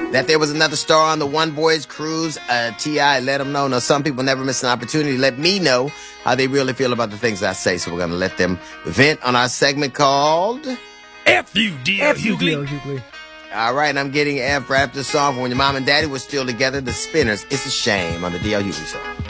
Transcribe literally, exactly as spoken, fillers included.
that there was another star on the One Boys cruise. Uh, T I let them know. Now, some people never miss an opportunity to let me know how they really feel about the things I say. So we're going to let them vent on our segment called F U D L Hughley. Hughley. All right, and I'm getting F for after the song from when your mom and daddy were still together, the Spinners. It's a shame on the D L Hughley Show.